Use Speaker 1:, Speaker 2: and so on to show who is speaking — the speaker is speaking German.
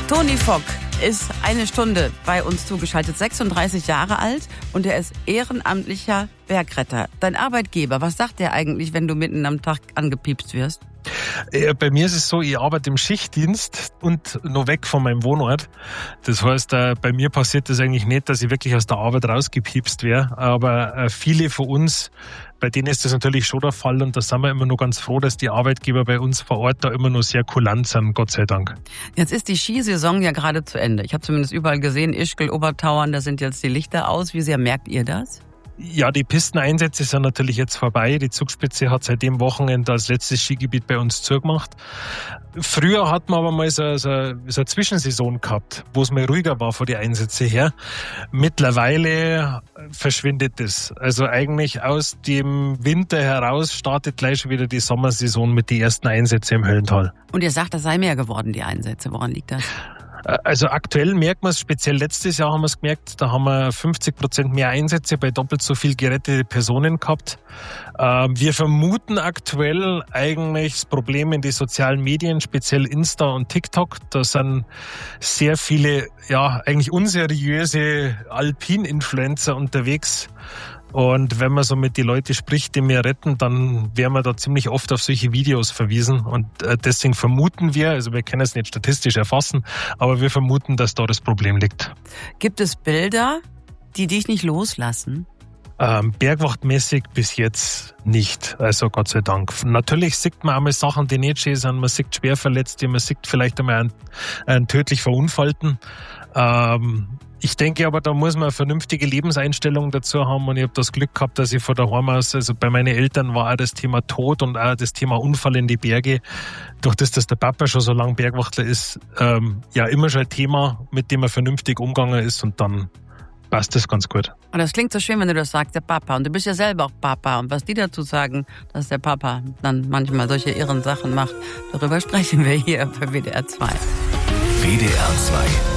Speaker 1: Toni Fock ist eine Stunde bei uns zugeschaltet, 36 Jahre alt und er ist ehrenamtlicher Bergretter. Dein Arbeitgeber, was sagt der eigentlich, wenn du mitten am Tag angepiepst wirst?
Speaker 2: Bei mir ist es so, ich arbeite im Schichtdienst und noch weg von meinem Wohnort. Das heißt, bei mir passiert das eigentlich nicht, dass ich wirklich aus der Arbeit rausgepiepst wäre. Aber viele von uns, bei denen ist das natürlich schon der Fall und da sind wir immer noch ganz froh, dass die Arbeitgeber bei uns vor Ort da immer noch sehr kulant sind, Gott sei Dank.
Speaker 1: Jetzt ist die Skisaison ja gerade zu Ende. Ich habe zumindest überall gesehen, Ischgl, Obertauern, da sind jetzt die Lichter aus. Wie sehr merkt ihr das?
Speaker 2: Ja, die Pisteneinsätze sind natürlich jetzt vorbei. Die Zugspitze hat seit dem Wochenende als letztes Skigebiet bei uns zugemacht. Früher hat man aber mal so eine Zwischensaison gehabt, wo es mal ruhiger war von den Einsätzen her. Mittlerweile verschwindet das. Also eigentlich aus dem Winter heraus startet gleich schon wieder die Sommersaison mit den ersten Einsätzen im Höllental.
Speaker 1: Und ihr sagt, das sei mehr geworden, die Einsätze. Woran liegt das?
Speaker 2: Also aktuell merkt man es, speziell letztes Jahr haben wir es gemerkt, da haben wir 50% mehr Einsätze bei doppelt so viel gerettete Personen gehabt. Wir vermuten aktuell eigentlich das Problem in den sozialen Medien, speziell Insta und TikTok. Da sind sehr viele, eigentlich unseriöse Alpin-Influencer unterwegs. Und wenn man so mit den Leuten spricht, die wir retten, dann werden wir da ziemlich oft auf solche Videos verwiesen. Und deswegen vermuten wir, also wir können es nicht statistisch erfassen, aber wir vermuten, dass da das Problem liegt.
Speaker 1: Gibt es Bilder, die dich nicht loslassen?
Speaker 2: Bergwachtmäßig bis jetzt nicht, also Gott sei Dank. Natürlich sieht man einmal Sachen, die nicht schön sind, man sieht Schwerverletzte, man sieht vielleicht einmal einen tödlich Verunfallten. Ich denke aber, da muss man eine vernünftige Lebenseinstellung dazu haben und ich habe das Glück gehabt, dass ich von daheim aus, also bei meinen Eltern war auch das Thema Tod und auch das Thema Unfall in die Berge, durch das, dass der Papa schon so lange Bergwachtler ist, immer schon ein Thema, mit dem er vernünftig umgegangen ist und dann passt das ganz gut.
Speaker 1: Und das klingt so schön, wenn du das sagst, der Papa. Und du bist ja selber auch Papa. Und was die dazu sagen, dass der Papa dann manchmal solche irren Sachen macht, darüber sprechen wir hier bei WDR 2.
Speaker 3: WDR 2